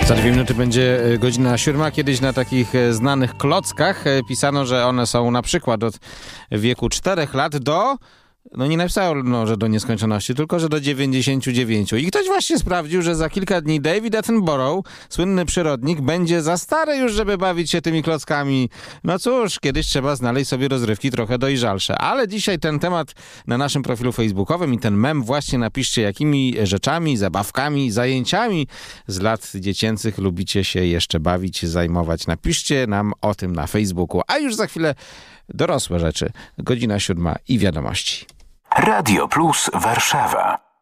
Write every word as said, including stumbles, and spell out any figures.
Za dwie minuty będzie godzina siódma. Kiedyś na takich znanych klockach pisano, że one są na przykład od wieku czterech lat do... No nie napisano, że do nieskończoności, tylko że do dziewięćdziesięciu dziewięciu. I ktoś właśnie sprawdził, że za kilka dni David Attenborough, słynny przyrodnik, będzie za stary już, żeby bawić się tymi klockami. No cóż, kiedyś trzeba znaleźć sobie rozrywki trochę dojrzalsze. Ale dzisiaj ten temat na naszym profilu facebookowym i ten mem właśnie napiszcie, jakimi rzeczami, zabawkami, zajęciami z lat dziecięcych lubicie się jeszcze bawić, zajmować. Napiszcie nam o tym na Facebooku. A już za chwilę dorosłe rzeczy. Godzina siódma i wiadomości. Radio Plus Warszawa.